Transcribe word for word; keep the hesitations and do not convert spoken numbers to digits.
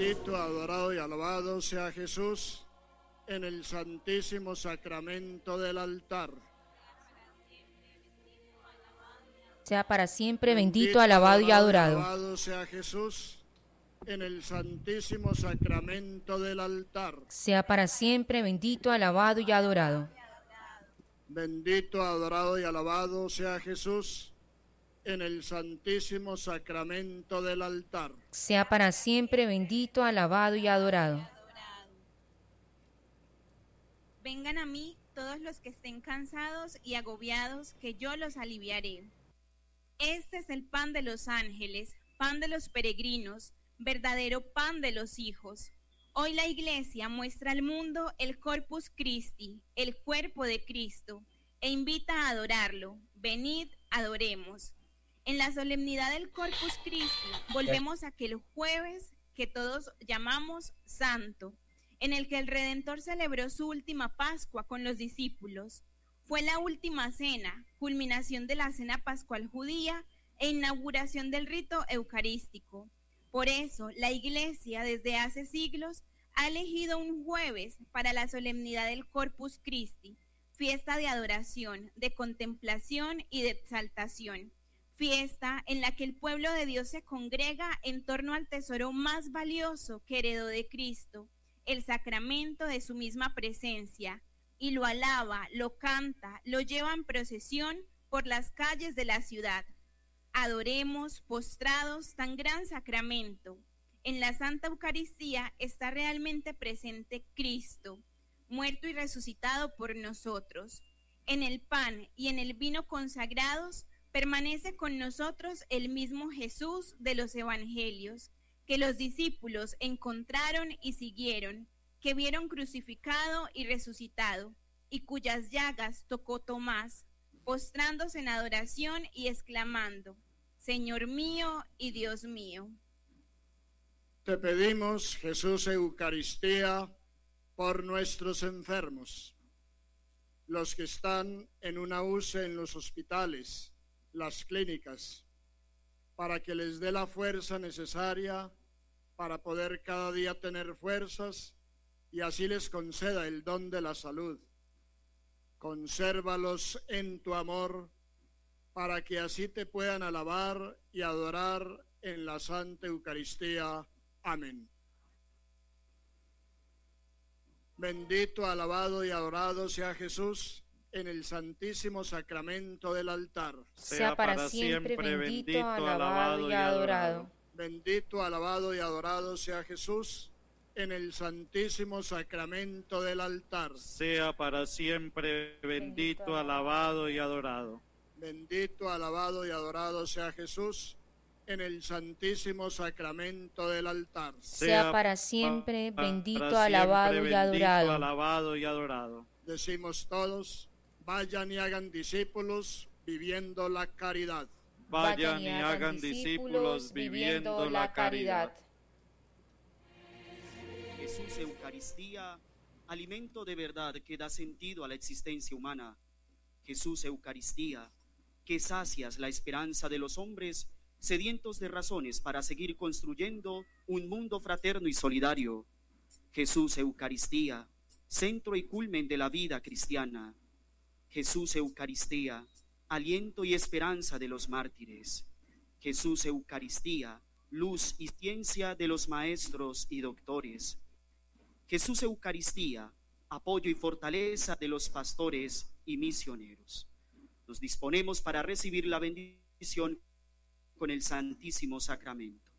Bendito, adorado y alabado sea Jesús en el santísimo sacramento del altar. Sea para siempre bendito, alabado y adorado. Alabado sea Jesús en el santísimo sacramento del altar. Sea para siempre bendito, alabado y adorado. Bendito, adorado y alabado sea Jesús en el santísimo sacramento del altar. Sea para siempre bendito, alabado y adorado. Vengan a mí todos los que estén cansados y agobiados, que yo los aliviaré. Este es el pan de los ángeles, pan de los peregrinos, verdadero pan de los hijos. Hoy la Iglesia muestra al mundo el Corpus Christi, el cuerpo de Cristo, e invita a adorarlo. Venid, adoremos. En la solemnidad del Corpus Christi volvemos a aquel jueves que todos llamamos Santo, en el que el Redentor celebró su última Pascua con los discípulos. Fue la última cena, culminación de la cena pascual judía e inauguración del rito eucarístico. Por eso, la Iglesia desde hace siglos ha elegido un jueves para la solemnidad del Corpus Christi, fiesta de adoración, de contemplación y de exaltación, fiesta en la que el pueblo de Dios se congrega en torno al tesoro más valioso que heredó de Cristo, el sacramento de su misma presencia, y lo alaba, lo canta, lo lleva en procesión por las calles de la ciudad. Adoremos, postrados, tan gran sacramento. En la Santa Eucaristía está realmente presente Cristo, muerto y resucitado por nosotros. En el pan y en el vino consagrados permanece con nosotros el mismo Jesús de los evangelios, que los discípulos encontraron y siguieron, que vieron crucificado y resucitado, y cuyas llagas tocó Tomás, postrándose en adoración y exclamando: Señor mío y Dios mío. Te pedimos, Jesús Eucaristía, por nuestros enfermos, los que están en una U C I en los hospitales, las clínicas, para que les dé la fuerza necesaria para poder cada día tener fuerzas y así les conceda el don de la salud. Consérvalos en tu amor para que así te puedan alabar y adorar en la Santa Eucaristía. Amén. Bendito, alabado y adorado sea Jesús en el santísimo sacramento del altar. Sea para siempre bendito, alabado y adorado. Bendito, alabado y adorado sea Jesús en el santísimo sacramento del altar. Sea para siempre bendito, alabado y adorado. Bendito, alabado y adorado sea Jesús en el santísimo sacramento del altar. Sea para siempre para bendito, siempre alabado y bendito, adorado. alabado y adorado. Decimos todos: vayan y hagan discípulos viviendo la caridad. Vayan y hagan discípulos viviendo la caridad. Jesús Eucaristía, alimento de verdad que da sentido a la existencia humana. Jesús Eucaristía, que sacias la esperanza de los hombres sedientos de razones para seguir construyendo un mundo fraterno y solidario. Jesús Eucaristía, centro y culmen de la vida cristiana. Jesús Eucaristía, aliento y esperanza de los mártires. Jesús Eucaristía, luz y ciencia de los maestros y doctores. Jesús Eucaristía, apoyo y fortaleza de los pastores y misioneros. Nos disponemos para recibir la bendición con el Santísimo Sacramento.